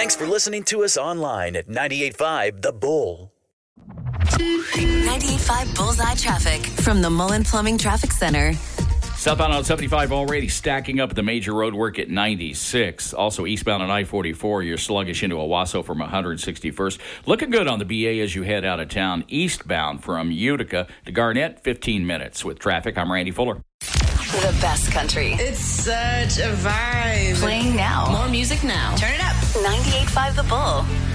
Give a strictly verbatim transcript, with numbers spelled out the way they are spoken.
Thanks for listening to us online at ninety-eight point five The Bull. ninety-eight point five Bullseye Traffic from the Mullen Plumbing Traffic Center. Southbound on seventy-five already stacking up at the major road work at ninety-six. Also eastbound on I forty-four, you're sluggish into Owasso from one hundred sixty-first. Looking good on the B A as you head out of town. Eastbound from Utica to Garnett, fifteen minutes. With traffic, I'm Randy Fuller. The best country. It's such a vibe. Playing now. More music now. Turn it up. ninety-eight point five The Bull.